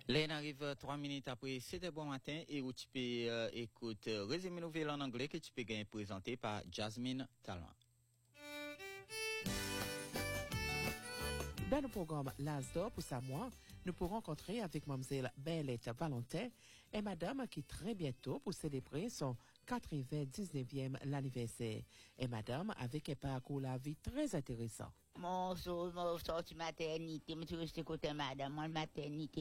Là, on arrive 3 minutes après, c'était bon matin et où tu peux écouter résumé nouvelle en anglais que tu peux gagner présenté par Jasmine Talon. Dans le programme L'Asdor pour Samoa, nous pourrons rencontrer avec Mlle Bellette Valentin et Madame qui très bientôt pour célébrer son 99e l'anniversaire. Et Madame avec un parcours la vie très intéressant. Mon sorti maternité, je suis resté côté Madame, moi maternité.